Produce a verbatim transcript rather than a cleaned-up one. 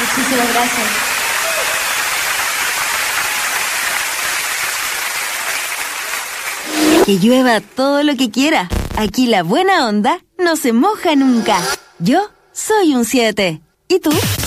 Muchísimas gracias. Que llueva todo lo que quiera. Aquí la buena onda no se moja nunca. Yo soy un siete. ¿Y tú?